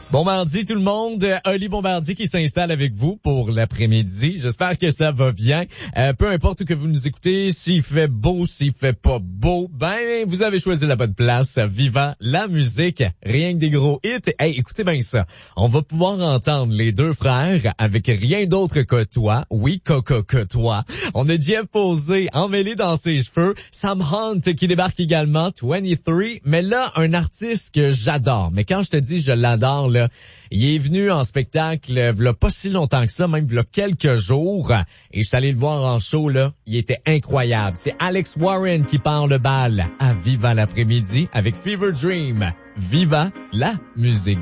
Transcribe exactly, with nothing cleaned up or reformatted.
Bon mardi tout le monde, Oli Bombardier qui s'installe avec vous pour l'après-midi. J'espère que ça va bien. Euh, peu importe où que vous nous écoutez, s'il fait beau, s'il fait pas beau, ben vous avez choisi la bonne place. Vivant la musique, rien que des gros hits. Hey, écoutez bien ça. On va pouvoir entendre les deux frères avec rien d'autre que toi. Oui, coco que toi. On a Jeff Posé emmêlé dans ses cheveux. Sam Hunt qui débarque également, vingt-trois. Mais là, un artiste que j'adore. Mais quand je te dis je l'adore, là, il est venu en spectacle il y a pas si longtemps que ça, même il y a quelques jours. Et je suis allé le voir en show, là. Il était incroyable. C'est Alex Warren qui part le bal à Viva l'après-midi avec Fever Dream. Viva la musique.